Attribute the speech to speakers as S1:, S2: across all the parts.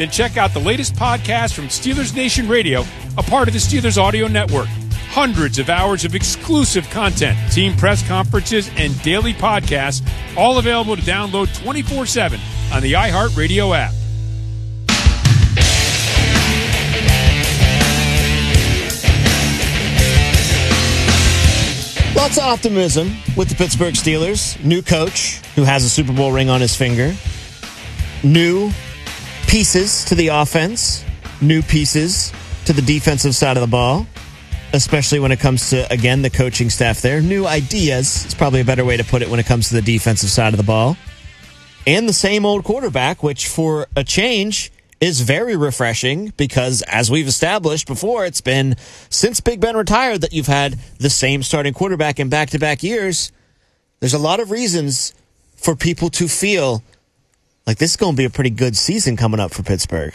S1: Then check out the latest podcast from Steelers Nation Radio, a part of the Steelers Audio Network. Hundreds of hours of exclusive content, team press conferences, and daily podcasts, all available to download 24/7 on the iHeartRadio app.
S2: Lots of optimism with the Pittsburgh Steelers. New coach who has a Super Bowl ring on his finger. New pieces to the offense. New pieces to the defensive side of the ball, especially when it comes to, again, the coaching staff there. New ideas is probably a better way to put it when it comes to the defensive side of the ball. And the same old quarterback, which for a change is very refreshing because, as we've established before, it's been since Big Ben retired that you've had the same starting quarterback in back-to-back years. There's a lot of reasons for people to feel like this is going to be a pretty good season coming up for Pittsburgh.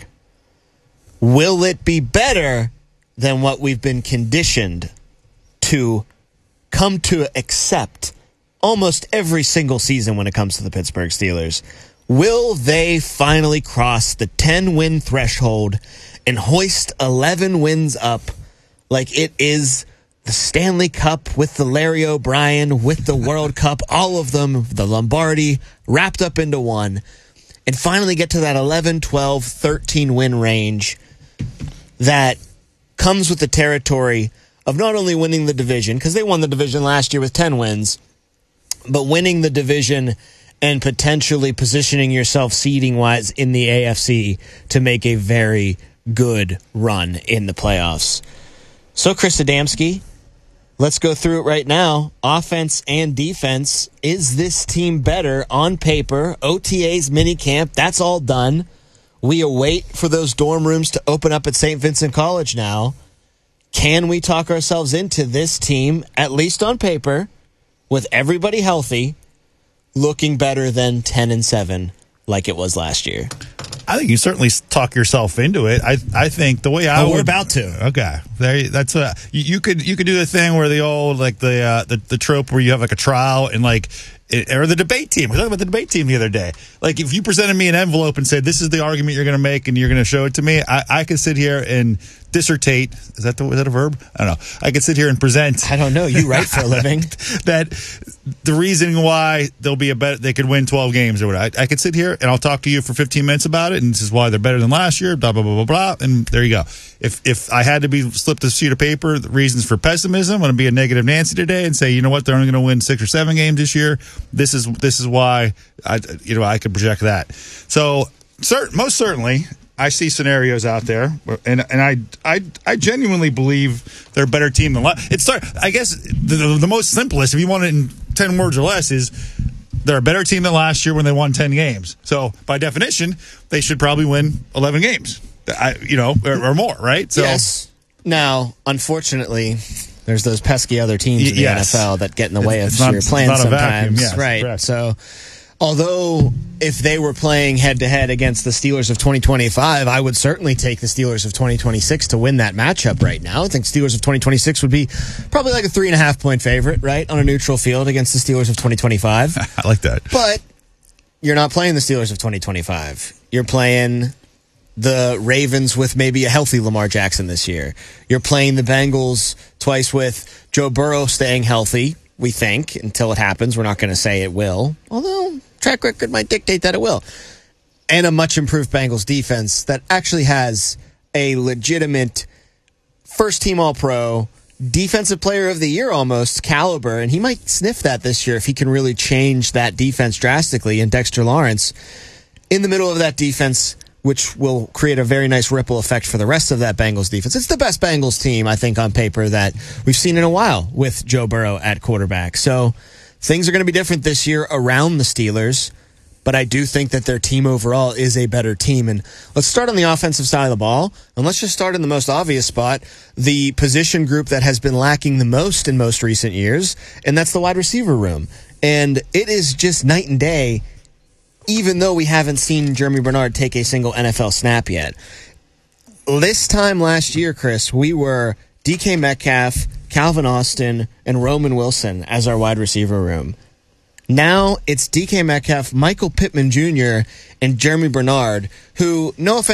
S2: Will it be better than what we've been conditioned to come to accept almost every single season when it comes to the Pittsburgh Steelers? Will they finally cross the 10-win threshold and hoist 11 wins up like it is the Stanley Cup with the Larry O'Brien, with the World Cup, all of them, the Lombardi, wrapped up into one, and finally get to that 11, 12, 13 win range that comes with the territory of not only winning the division, because they won the division last year with 10 wins, but winning the division and potentially positioning yourself seeding-wise in the AFC to make a very good run in the playoffs. So, Chris Adamski, let's go through it right now. Offense and defense. Is this team better on paper? OTA's minicamp, that's all done. We await for those dorm rooms to open up at St. Vincent College now. Can we talk ourselves into this team, at least on paper, with everybody healthy, looking better than 10-7 like it was last year?
S3: I think you certainly talk yourself into it. I think the way
S2: we're about to.
S3: Okay, that's you could do the thing where the old the trope where you have like a trial and or the debate team. We talked about the debate team the other day. Like, if you presented me an envelope and said, this is the argument you're going to make and you're going to show it to me, I could sit here and dissertate. Is that a verb? I don't know. I could sit here and present.
S2: I don't know. You write for a living.
S3: That the reason why they'll be they could win 12 games or whatever. I could sit here and I'll talk to you for 15 minutes about it, and this is why they're better than last year, blah, blah, blah, blah, blah, and there you go. If I had to be slipped a sheet of paper, the reasons for pessimism, I'm going to be a negative Nancy today and say, you know what, they're only going to win 6 or 7 games this year. This is why I could project that. So most certainly, I see scenarios out there, and I genuinely believe they're a better team than last. I guess the most simplest, if you want it in 10 words or less, is they're a better team than last year when they won 10 games. So by definition, they should probably win 11 games, or more, right? So,
S2: yes. Now, unfortunately, there's those pesky other teams in the NFL that get in the way of your plans sometimes.
S3: Yes,
S2: right.
S3: Correct.
S2: So, although if they were playing head-to-head against the Steelers of 2025, I would certainly take the Steelers of 2026 to win that matchup right now. I think Steelers of 2026 would be probably like a 3.5-point favorite, right, on a neutral field against the Steelers of 2025.
S3: I like that.
S2: But you're not playing the Steelers of 2025. You're playing the Ravens with maybe a healthy Lamar Jackson this year. You're playing the Bengals twice with Joe Burrow staying healthy, we think, until it happens. We're not going to say it will, although track record might dictate that it will. And a much improved Bengals defense that actually has a legitimate first-team All-Pro, Defensive Player of the Year almost caliber, and he might sniff that this year if he can really change that defense drastically, in Dexter Lawrence in the middle of that defense, which will create a very nice ripple effect for the rest of that Bengals defense. It's the best Bengals team, I think, on paper that we've seen in a while with Joe Burrow at quarterback. So things are going to be different this year around the Steelers, but I do think that their team overall is a better team. And let's start on the offensive side of the ball, and let's just start in the most obvious spot, the position group that has been lacking the most in most recent years, and that's the wide receiver room. And it is just night and day, even though we haven't seen Jeremy Bernard take a single NFL snap yet. This time last year, Chris, we were DK Metcalf, Calvin Austin, and Roman Wilson as our wide receiver room. Now it's DK Metcalf, Michael Pittman Jr., and Jeremy Bernard, who, no offense